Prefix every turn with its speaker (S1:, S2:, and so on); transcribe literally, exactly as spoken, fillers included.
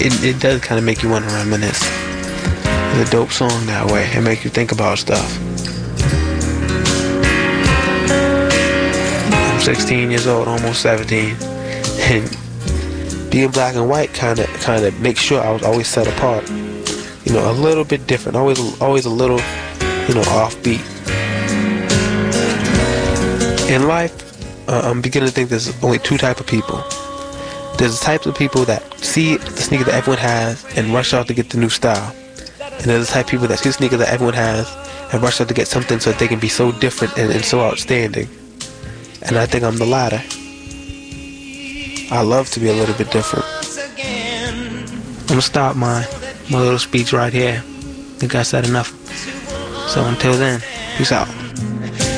S1: it, it does kind of make you want to reminisce. It's a dope song that way. It makes you think about stuff. I'm sixteen years old, almost seventeen, and being black and white kind of kind of makes sure I was always set apart. You know, a little bit different, always always a little, you know, offbeat. In life, uh, I'm beginning to think there's only two type of people. There's the types of people that see the sneaker that everyone has and rush out to get the new style. And there's the type of people that see the sneaker that everyone has and rush out to get something so that they can be so different and, and so outstanding. And I think I'm the latter. I love to be a little bit different. I'm gonna stop my, my little speech right here. I think I said enough. So until then, peace out.